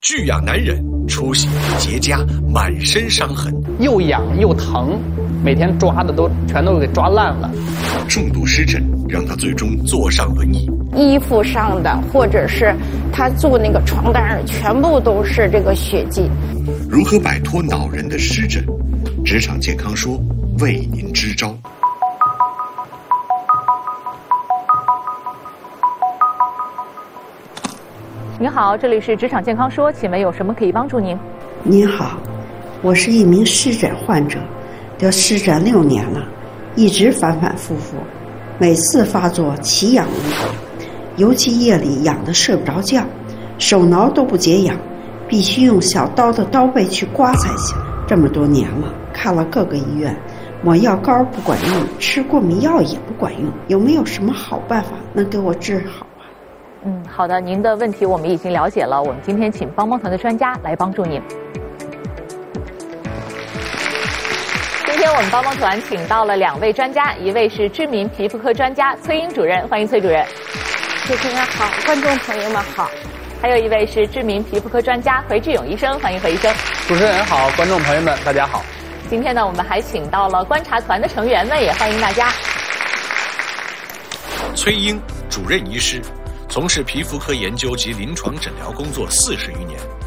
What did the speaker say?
巨痒难忍，出血结痂，满身伤痕， 又痒又疼，每天抓的全都给抓烂了。 重度湿疹让他最终坐上轮椅， 衣服上的或者是他坐那个床单上全部都是这个血迹。 如何摆脱恼人的湿疹？职场健康说为您支招。 您好，这里是职场健康说，请问有什么可以帮助您？ 您好，我是一名湿疹患者，得湿疹6年了，一直反反复复，每次发作奇痒无比，尤其夜里痒得睡不着觉，手挠都不解痒，必须用小刀的刀背去刮才行。这么多年了，看了各个医院，抹药膏不管用，吃过敏药也不管用，有没有什么好办法能给我治好？ 好的，您的问题我们已经了解了，我们今天请帮帮团的专家来帮助您。今天我们帮帮团请到了2位专家，一位是知名皮肤科专家崔英主任，欢迎崔主任。 主持人好，观众朋友们好。 还有一位是知名皮肤科专家回志勇医生，欢迎回医生。 主持人好，观众朋友们大家好。 今天呢，我们还请到了观察团的成员们，也欢迎大家。 崔英主任医师，从事皮肤科研究及临床诊疗工作40余年，